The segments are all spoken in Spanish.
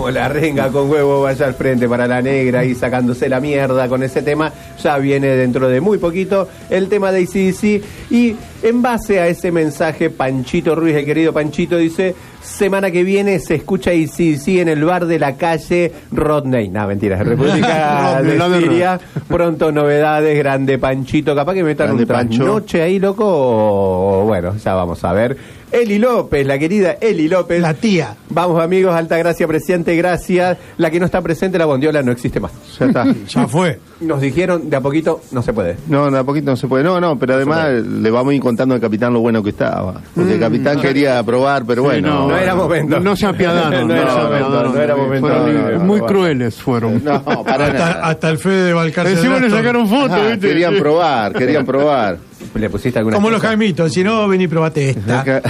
Vamos, la renga con huevo, vaya al frente para la negra y sacándose la mierda con ese tema. Ya viene dentro de muy poquito el tema de AC/DC. Y en base a ese mensaje, Panchito Ruiz, el querido Panchito, dice: semana que viene se escucha AC/DC en el bar de la calle Rodney. No, mentira, República de Siria. Pronto novedades, grande Panchito. Capaz que me metan un trasnoche ahí, loco. O bueno, ya vamos a ver. Eli López, la querida Eli López. La tía. Vamos, amigos, Altagracia presente, gracias. La que no está presente, la bondiola, no existe más. Ya está. Ya fue. Nos dijeron, de a poquito no se puede. No, de a poquito no se puede. No, pero además le vamos a ir contando al capitán lo bueno que estaba. Porque el capitán quería probar, pero bueno. No era momento. No se apiadaron. No era momento. Fueron muy crueles fueron. No, para nada. Hasta el Fede de Balcarce. Encima le sacaron fotos, Ajá, ¿viste? querían probar. ¿Le pusiste alguna Como los cosa? Jaimitos, si no, vení, probate esta.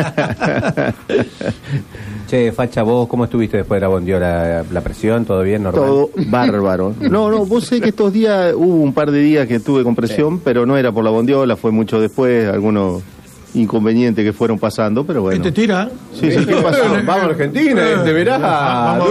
Che, Facha, vos, ¿cómo estuviste después de la bondiola? ¿La presión? ¿Todo bien? ¿Normal? Todo bárbaro. No, vos sé que estos días, hubo un par de días que estuve con presión, pero no era por la bondiola, fue mucho después, algunos inconvenientes que fueron pasando, pero bueno. ¿Te tira? Sí, ¿qué pasó? Vamos a Argentina, te verás. Vamos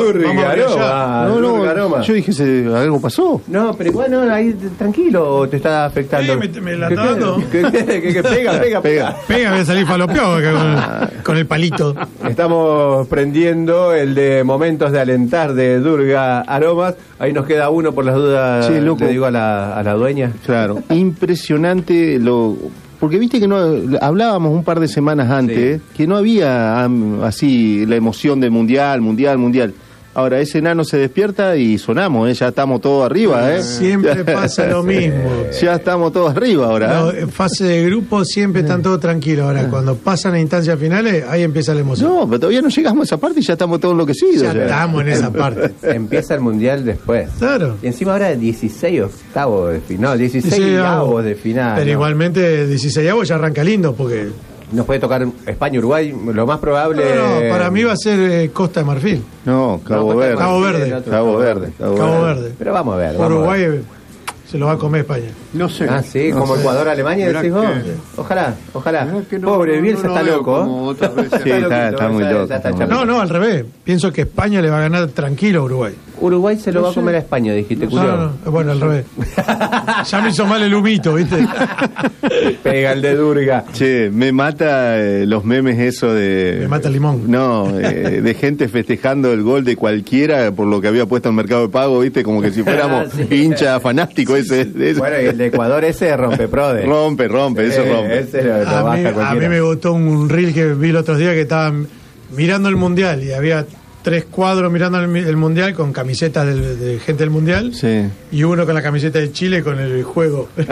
a Aroma. Yo dije, ¿algo pasó? No, pero igual no, ahí tranquilo, te está afectando. Me la está dando. Que pega. Pega. Pega, voy a salir falopeado acá con el palito. Estamos prendiendo el de Momentos de Alentar de Durga Aromas. Ahí nos queda uno por las dudas. Sí, loco. Le digo a la dueña. Claro, impresionante porque viste que no hablábamos un par de semanas antes que no había así la emoción del mundial. Ahora ese enano se despierta y sonamos, ya estamos todos arriba, Siempre pasa lo mismo. Ya estamos todos arriba ahora. En fase de grupo siempre están todos tranquilos. Ahora, cuando pasan a instancias finales, ahí empieza la emoción. No, pero todavía no llegamos a esa parte y ya estamos todos enloquecidos. Ya estamos en esa parte. Empieza el mundial después. Claro. Y encima ahora 16 octavos de final. No, 16 avos de final. Pero igualmente 16 avos ya arranca lindo porque... Nos puede tocar España-Uruguay, lo más probable. No, para mí va a ser Costa de Marfil. No, Cabo Verde. Cabo Verde. Pero vamos a ver. Uruguay se lo va a comer España. No sé. Ah, sí, no como sé. Ecuador-Alemania, decís vos. Ojalá. Pobre, Bielsa está loco. Sí, está muy loco. No, al revés. Pienso que España le va a ganar tranquilo a Uruguay. Uruguay se lo va a comer a España, dijiste, No, bueno, al revés. Ya me hizo mal el humito, ¿viste? Pega el de Durga. Che, me mata los memes eso de... Me mata el limón. No, de gente festejando el gol de cualquiera por lo que había puesto en Mercado de Pago, ¿viste? Como que si fuéramos hincha fanático ese. Bueno, y el de Ecuador ese rompe prode. Rompe, eso rompe. Ese lo A baja mí cualquiera. me gustó un reel que vi el otro día que estaban mirando el mundial y había 3 cuadros mirando el mundial con camisetas de gente del mundial. Sí. Y uno con la camiseta de Chile con el juego. Yo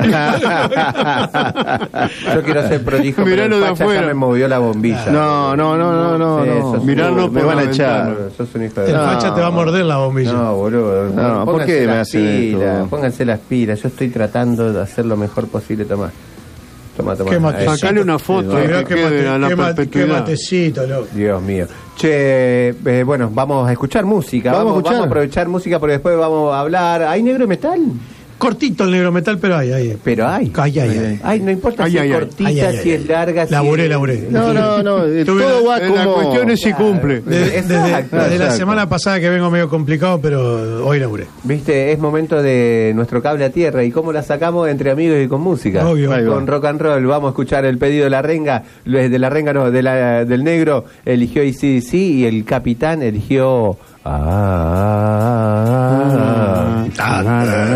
quiero ser prolijo, pero Miralo el de Facha afuera. ya me movió la bombilla. No. sos Mirarlo un- me por van la a echar. ventana. Sos un hijo de... El No, facha te va a morder la bombilla. No, boludo. No, ¿por Pónganse qué me las hacen esto? pilas, pónganse las pilas. Yo estoy tratando de hacer lo mejor posible, Tomás. Toma. Qué matecito. Sacale una foto y Mirá que quede a la qué perpetuidad. matecito, loco. Dios mío. Che, bueno, vamos a escuchar música. Vamos a Vamos a aprovechar música porque después vamos a hablar. ¿Hay negro metal? Cortito el negro metal, pero hay. Pero hay. Hay. No importa Ay, si ay, es ay. cortita, Ay, si es larga. Laburé. No, todo va La como... cuestión es si cumple. Desde Exacto, la exacto. semana pasada que vengo medio complicado, pero hoy laburé. Viste, es momento de nuestro cable a tierra. ¿Y cómo la sacamos? Entre amigos y con música. Obvio. Ahí va. Con rock and roll. Vamos a escuchar el pedido de la renga. De la renga no, del negro eligió AC/DC y el capitán eligió...